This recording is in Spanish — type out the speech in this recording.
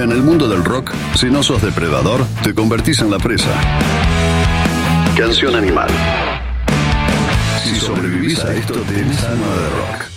En el mundo del rock, si no sos depredador, te convertís en la presa. Canción animal. Si sobrevivís a esto, tenés alma de rock.